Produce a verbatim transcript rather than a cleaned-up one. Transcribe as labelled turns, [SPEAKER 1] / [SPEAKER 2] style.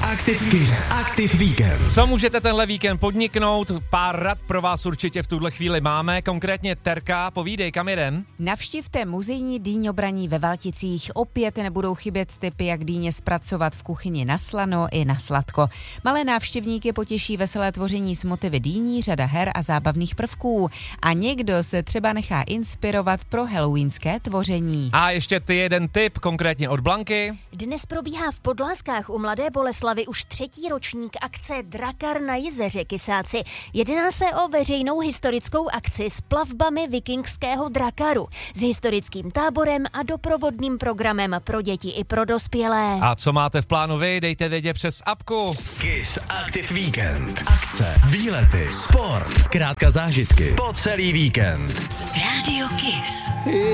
[SPEAKER 1] Aktiv Kiss Aktiv Víkend.
[SPEAKER 2] Co můžete tenhle víkend podniknout? Pár rad pro vás určitě v tuhle chvíli máme. Konkrétně Terka, povídej, kam jedem?
[SPEAKER 3] Navštivte muzejní dýňobraní ve Valticích. Opět nebudou chybět tipy, jak dýně zpracovat v kuchyni na slano i na sladko. Malé návštěvníky potěší veselé tvoření s motivy dýní, řada her a zábavných prvků. A někdo se třeba nechá inspirovat pro halloweenské tvoření.
[SPEAKER 2] A ještě ty jeden tip, konkrétně od Blanky.
[SPEAKER 4] Dnes probíhá v Podlázkách u Mladé Boleslavi už třetí ročník akce Drakar na jezeře Kysáci. Jedná se o veřejnou historickou akci s plavbami vikingského drakaru, s historickým táborem a doprovodným programem pro děti i pro dospělé.
[SPEAKER 2] A co máte v plánu vy, dejte vědět přes apku.
[SPEAKER 1] Kiss Aktiv Víkend. Akce, výlety, sport, zkrátka zážitky po celý víkend.
[SPEAKER 5] Rádio Kiss.